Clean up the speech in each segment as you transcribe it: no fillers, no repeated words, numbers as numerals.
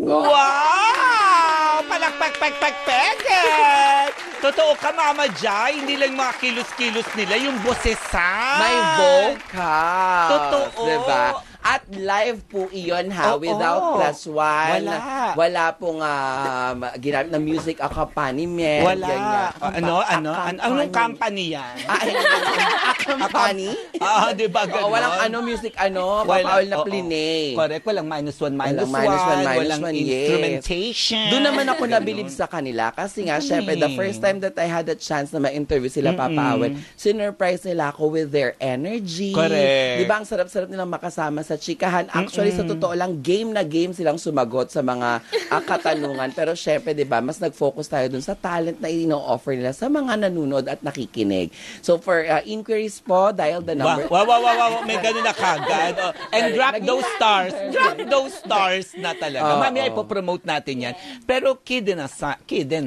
Wow! Palakpak-pak-pak-pagan! Totoo ka, Mama Jai, hindi lang mga kilos-kilos nila, yung bosesan. May vocal. Totoo. Diba? At live po iyon ha, without plus one. Wala pong ginamit na music accompaniment. Wala. Anong company yan? Company? Diba ganun? Walang music, papawal na plinay. Correct, walang -1, walang instrumentation. Doon naman ako nabilib sa kanila kasi nga, syempre, the first time that I had a chance na ma-interview sila, Papa Awel, sinurprise nila ako with their energy. Correct. Diba, ang sarap-sarap nilang makasama sa chikahan. Actually, sa totoo lang, game na game silang sumagot sa mga katanungan. Pero syempre, diba, mas nag-focus tayo dun sa talent na ino-offer nila sa mga nanunod at nakikinig. So, for inquiries po, dial the number. Wow. May ganun na kagad. And drop those stars. Drop those stars na talaga. Mamaya ipopromote natin yan. Pero kidding ha? Kidding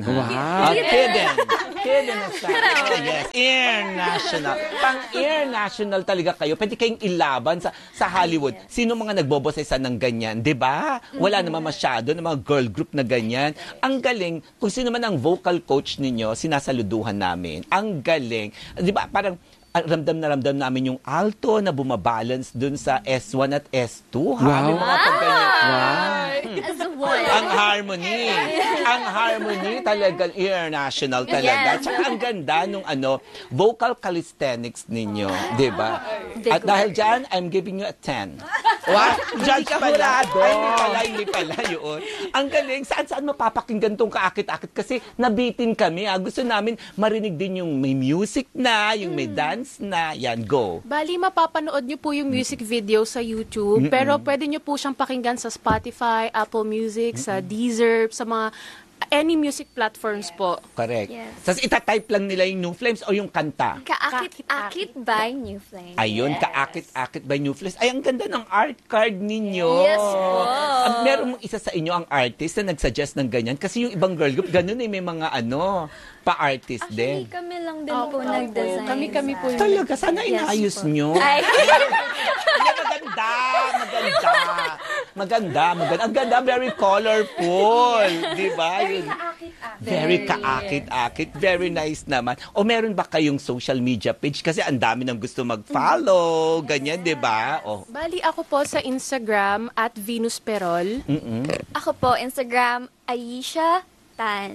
aside. Yes. International. Pang-international talaga kayo. Pwede kayong ilaban sa Hollywood. Sino mga nagbobosesa ng ganyan? Diba? Wala naman masyado ng mga girl group na ganyan. Ang galing. Kung sino man ang vocal coach ninyo, sinasaluduhan namin. Ang galing. Diba? Parang ramdam namin yung alto na bumabalance dun sa S1 at S2. Wow. Ang harmony. Ang harmony talagang international talaga. Tsaka ang ganda nung vocal calisthenics ninyo. Diba? At dahil dyan, I'm giving you a 10. Wow! Judge pala. Hindi pala yun. Ang galing. Saan mapapakinggan tong kaakit-akit? Kasi nabitin kami. Gusto namin marinig din yung may music na, yung may dance na. Yan, go. Bali, mapapanood nyo po yung music video sa YouTube. Pero pwede nyo po siyang pakinggan sa Spotify, Apple Music, sa Deezer, sa mga any music platforms po. Correct. Yes. Tapos itatype lang nila yung New Flames o yung kanta. Kaakit-akit by New Flames. Ayun, yes. Kaakit-akit by New Flames. Ay, ang ganda ng art card ninyo. Yes po. Meron isa sa inyo ang artist na nag-suggest ng ganyan. Kasi yung ibang girl group, ganun may mga pa-artist din. Actually, kami lang din po nag-design. Kami po. Talaga, sana inaayos nyo. Maganda. Ang ganda, very colorful. Diba? Very kaakit-akit. Very nice naman. O meron ba kayong social media page? Kasi ang dami nang gusto mag-follow. Ganyan, diba? Bali, ako po sa Instagram at Venus Perol. Ako po, Instagram, Aisha Tan.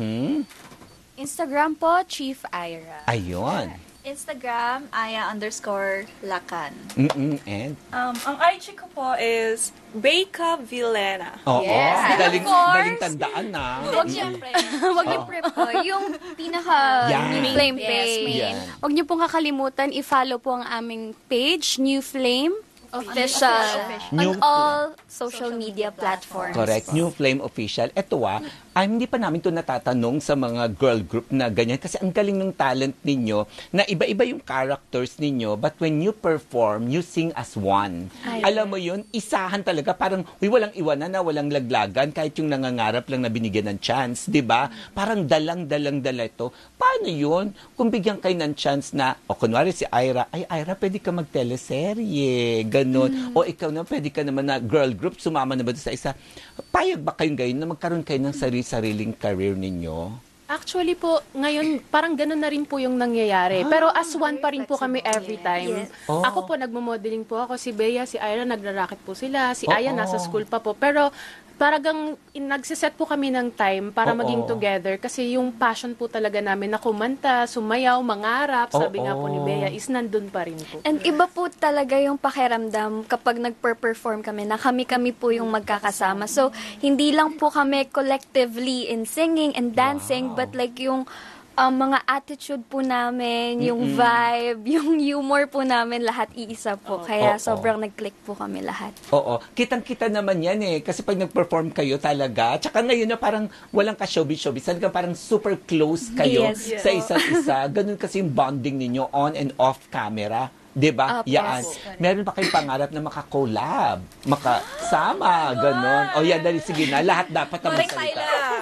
Instagram po, Chief Ira. Ayun. Instagram, Aya_Lacan. And? Ang IG ko po is Beka Villena. Yes, daling tandaan na. Huwag niyo po. Yung pinaka-New Flame page. Huwag niyo pong kakalimutan, i-follow po ang aming page, New Flame Official. On all social media platforms. Correct. New Flame Official. Ito hindi pa namin ito natatanong sa mga girl group na ganyan kasi ang galing ng talent ninyo na iba-iba yung characters ninyo but when you perform, you sing as one. Alam mo yun, isahan talaga. Parang, walang iwanan na, walang laglagan kahit yung nangangarap lang na binigyan ng chance. Diba? Parang dalang-dala ito. Paano yun? Kung bigyan kayo ng chance na, kunwari si Ira, Ira, pwede ka mag-teleserye. Ganon. O ikaw na, pwede ka naman na girl group, sumama na ba sa isa? Payag ba kayong gayon na magkaroon kayo ng sariling career ninyo? Actually po, ngayon, parang ganun na rin po yung nangyayari. Pero as one pa rin po kami every time. Yes. Ako po, nagmo-modeling po ako. Si Bea, si Ira, nagra-racket po sila. Si Aya, nasa school pa po. Pero paragang nagsiset po kami ng time para maging together kasi yung passion po talaga namin na kumanta, sumayaw, mangarap, sabi nga po ni Bea, is nandun pa rin po. And iba po talaga yung pakiramdam kapag nagper-perform kami na kami-kami po yung magkakasama. So, hindi lang po kami collectively in singing and dancing, but like yung mga attitude po namin, yung vibe, yung humor po namin, lahat iisa po. Kaya sobrang nag-click po kami lahat. Oo. Kitang-kita naman yan kasi pag nag-perform kayo talaga, tsaka ngayon na parang walang ka-showbiz-showbiz, talaga parang super close kayo sa isa't isa. Ganun kasi yung bonding ninyo on and off camera. Diba? Yan. Meron ba kayong pangarap na maka-collab? Makasama? Ganon. Yan, dali, sige na. Lahat dapat na magsalita.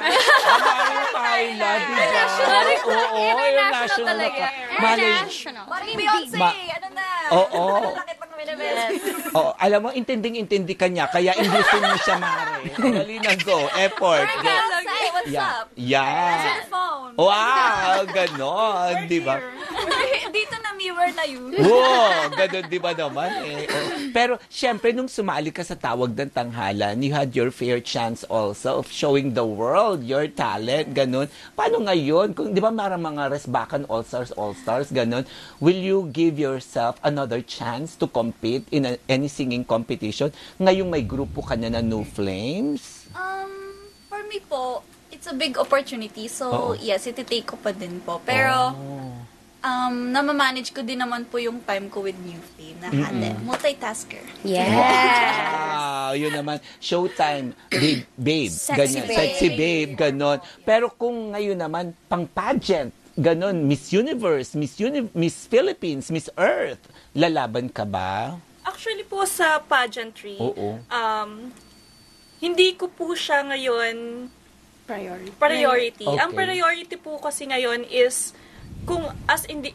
Maring Paila, diba? Oo, international talaga. International. Maring Beyonce, ano na? Oo. Yes. Oh, alam mo, intinding-intindi ka niya, kaya indusin mo siya, Mare. Dali na, go. Effort. Go. Say, what's up? Yeah. Phone. Wow, ganon, di ba? Dito na mirror na yun. Wow, ganon, di ba naman eh. Oh. Pero, syempre, nung sumali ka sa Tawag ng Tanghalan, you had your fair chance also of showing the world your talent, ganon. Paano ngayon? Kung, di ba, mga Resbakan All-Stars, ganon, will you give yourself another chance to compete in any singing competition? Ngayong may grupo ka na New Flames? For me po, it's a big opportunity. So, Oo. yes, ititake ko pa din po. Pero, namamanage ko din naman po yung time ko with New Flame na multitasker. Yes. Wow, yun naman. Showtime, babe, ganyan. Sexy babe, ganon. Pero kung ngayon naman, pang pageant, ganon, Miss Universe, Miss Philippines, Miss Earth, lalaban ka ba? Actually po sa pageantry, Oo. hindi ko po siya ngayon Priority. priority. Okay. Ang priority po kasi ngayon is kung as in the